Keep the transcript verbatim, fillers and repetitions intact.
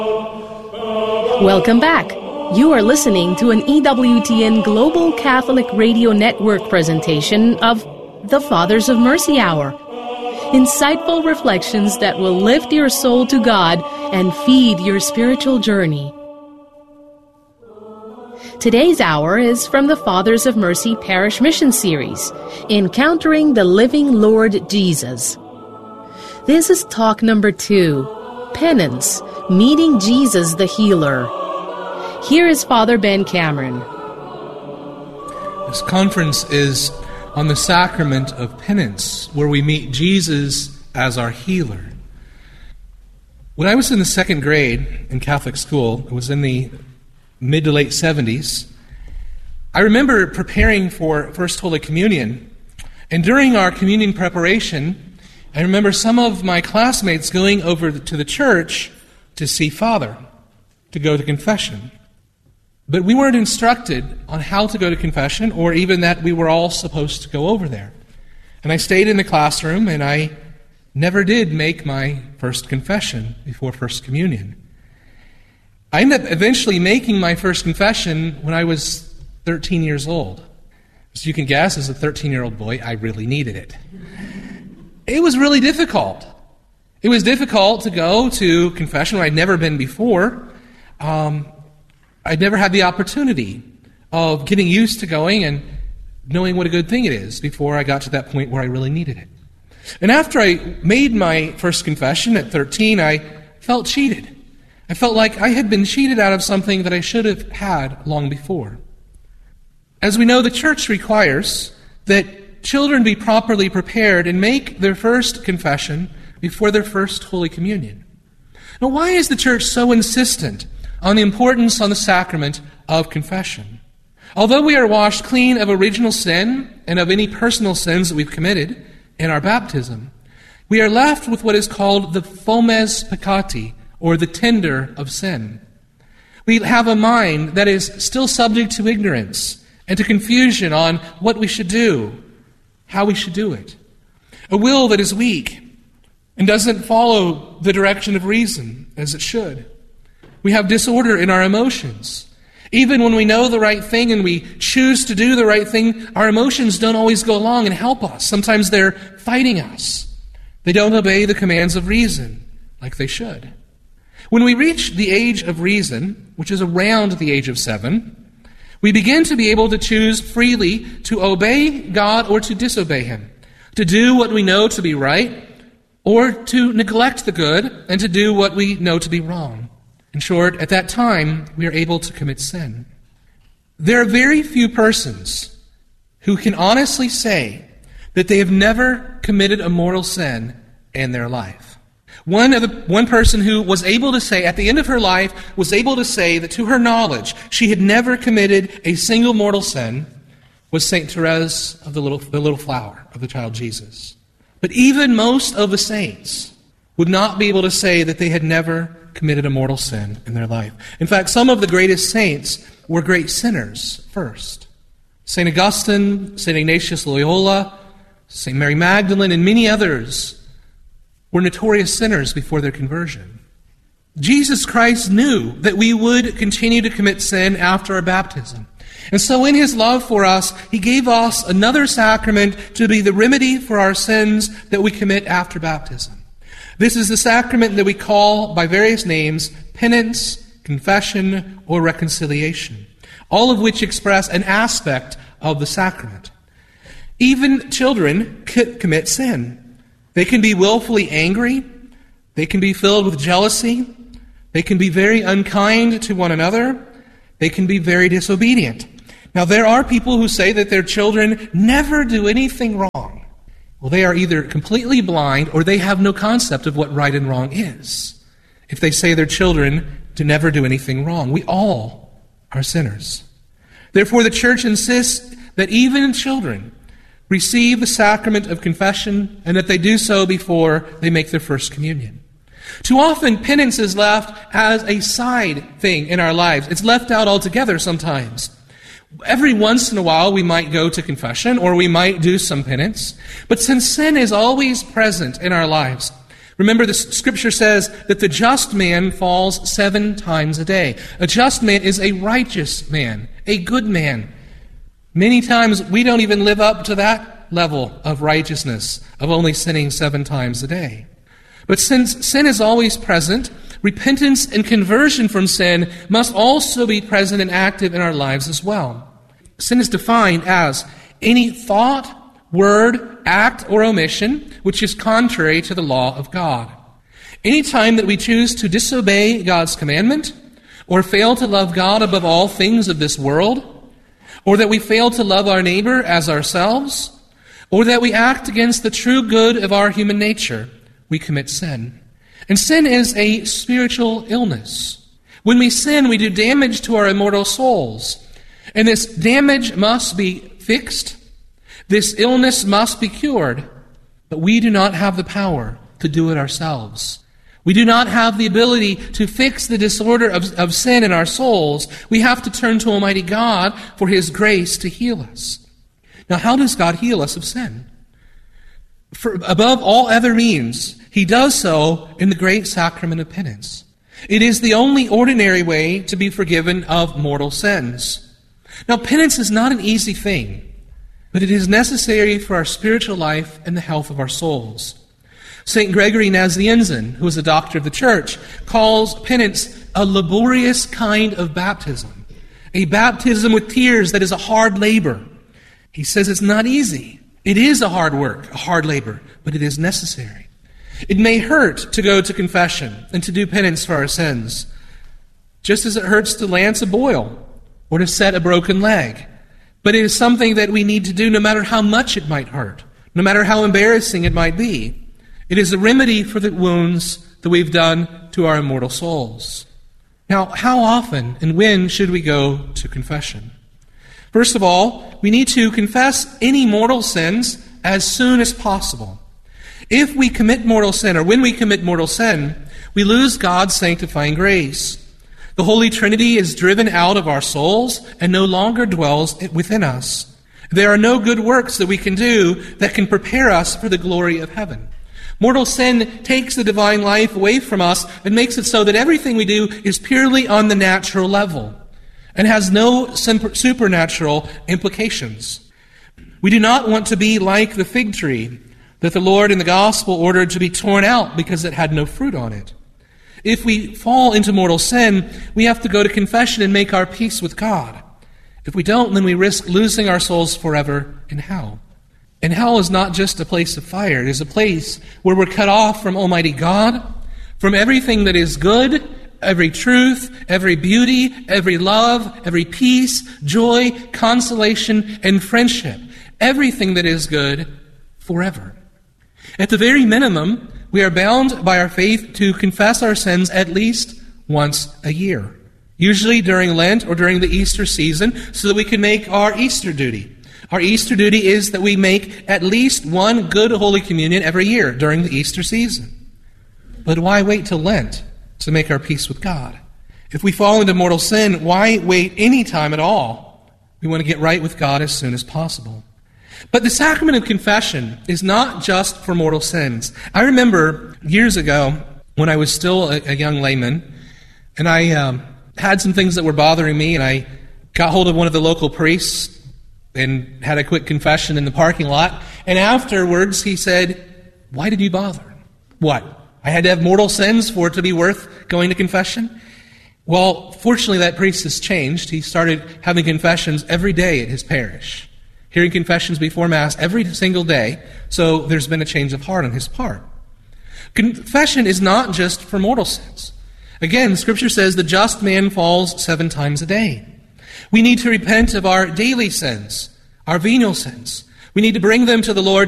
Welcome back. You are listening to an E W T N Global Catholic Radio Network presentation of the Fathers of Mercy Hour. Insightful reflections that will lift your soul to God and feed your spiritual journey. Today's hour is from the Fathers of Mercy Parish Mission Series, Encountering the Living Lord Jesus. This is talk number two, Penance, Meeting Jesus the Healer. Here is Father Ben Cameron. This conference is on the sacrament of penance, where we meet Jesus as our healer. When I was in the second grade in Catholic school, it was in the mid to late seventies, I remember preparing for First Holy Communion, and during our communion preparation, I remember some of my classmates going over to the church to see Father, to go to confession. But we weren't instructed on how to go to confession, or even that we were all supposed to go over there. And I stayed in the classroom, and I never did make my first confession before First Communion. I ended up eventually making my first confession when I was thirteen years old. As you can guess, as a thirteen-year-old boy, I really needed it. It was really difficult. It was difficult to go to confession where I'd never been before. Um, I'd never had the opportunity of getting used to going and knowing what a good thing it is before I got to that point where I really needed it. And after I made my first confession at thirteen, I felt cheated. I felt like I had been cheated out of something that I should have had long before. As we know, the Church requires that children be properly prepared and make their first confession before their first Holy Communion. Now, why is the Church so insistent on the importance on the sacrament of confession? Although we are washed clean of original sin and of any personal sins that we've committed in our baptism, we are left with what is called the fomes peccati, or the tinder of sin. We have a mind that is still subject to ignorance and to confusion on what we should do, how we should do it. A will that is weak and doesn't follow the direction of reason as it should. We have disorder in our emotions. Even when we know the right thing and we choose to do the right thing, our emotions don't always go along and help us. Sometimes they're fighting us. They don't obey the commands of reason like they should. When we reach the age of reason, which is around the age of seven, we begin to be able to choose freely to obey God or to disobey Him, to do what we know to be right, or to neglect the good and to do what we know to be wrong. In short, at that time, we are able to commit sin. There are very few persons who can honestly say that they have never committed a mortal sin in their life. One of the, one person who was able to say, at the end of her life, was able to say that to her knowledge, she had never committed a single mortal sin, was Saint Therese of the little, the little flower of the child Jesus. But even most of the saints would not be able to say that they had never committed a mortal sin in their life. In fact, some of the greatest saints were great sinners first. Saint Augustine, Saint Ignatius Loyola, Saint Mary Magdalene, and many others were notorious sinners before their conversion. Jesus Christ knew that we would continue to commit sin after our baptism. And so in His love for us, He gave us another sacrament to be the remedy for our sins that we commit after baptism. This is the sacrament that we call by various names penance, confession, or reconciliation, all of which express an aspect of the sacrament. Even children could commit sin. They can be willfully angry. They can be filled with jealousy. They can be very unkind to one another. They can be very disobedient. Now, there are people who say that their children never do anything wrong. Well, they are either completely blind or they have no concept of what right and wrong is if they say their children to never do anything wrong. We all are sinners. Therefore, the Church insists that even children receive the sacrament of confession and that they do so before they make their first communion. Too often, penance is left as a side thing in our lives. It's left out altogether sometimes. Every once in a while, we might go to confession or we might do some penance. But since sin is always present in our lives, Remember, the scripture says that the just man falls seven times a day. A just man is a righteous man, a good man. Many times we don't even live up to that level of righteousness, of only sinning seven times a day. But since sin is always present, repentance and conversion from sin must also be present and active in our lives as well. Sin is defined as any thought, word, act, or omission which is contrary to the law of God. Any time that we choose to disobey God's commandment, or fail to love God above all things of this world, or that we fail to love our neighbor as ourselves, or that we act against the true good of our human nature, we commit sin. And sin is a spiritual illness. When we sin, we do damage to our immortal souls. And this damage must be fixed. This illness must be cured. But we do not have the power to do it ourselves. We do not have the ability to fix the disorder of, of sin in our souls. We have to turn to Almighty God for His grace to heal us. Now, how does God heal us of sin? For above all other means, He does so in the great sacrament of penance. It is the only ordinary way to be forgiven of mortal sins. Now, penance is not an easy thing, but it is necessary for our spiritual life and the health of our souls. Saint Gregory Nazianzen, who is a doctor of the Church, calls penance a laborious kind of baptism, a baptism with tears that is a hard labor. He says it's not easy. It is a hard work, a hard labor, but it is necessary. It may hurt to go to confession and to do penance for our sins, just as it hurts to lance a boil or to set a broken leg. But it is something that we need to do no matter how much it might hurt, no matter how embarrassing it might be. It is a remedy for the wounds that we've done to our immortal souls. Now, how often and when should we go to confession? First of all, we need to confess any mortal sins as soon as possible. If we commit mortal sin, or when we commit mortal sin, we lose God's sanctifying grace. The Holy Trinity is driven out of our souls and no longer dwells within us. There are no good works that we can do that can prepare us for the glory of heaven. Mortal sin takes the divine life away from us and makes it so that everything we do is purely on the natural level and has no supernatural implications. We do not want to be like the fig tree that the Lord in the gospel ordered to be torn out because it had no fruit on it. If we fall into mortal sin, we have to go to confession and make our peace with God. If we don't, then we risk losing our souls forever in hell. And hell is not just a place of fire. It is a place where we're cut off from Almighty God, from everything that is good, every truth, every beauty, every love, every peace, joy, consolation, and friendship. Everything that is good forever. At the very minimum, we are bound by our faith to confess our sins at least once a year, usually during Lent or during the Easter season, so that we can make our Easter duty. Our Easter duty is that we make at least one good Holy Communion every year during the Easter season. But why wait till Lent to make our peace with God? If we fall into mortal sin, why wait any time at all? We want to get right with God as soon as possible. But the sacrament of confession is not just for mortal sins. I remember years ago when I was still a, a young layman, and I um, had some things that were bothering me, and I got hold of one of the local priests and had a quick confession in the parking lot. And afterwards he said, "Why did you bother? What? I had to have mortal sins for it to be worth going to confession?" Well, fortunately that priest has changed. He started having confessions every day at his parish, hearing confessions before Mass every single day, so there's been a change of heart on his part. Confession is not just for mortal sins. Again, Scripture says the just man falls seven times a day. We need to repent of our daily sins, our venial sins. We need to bring them to the Lord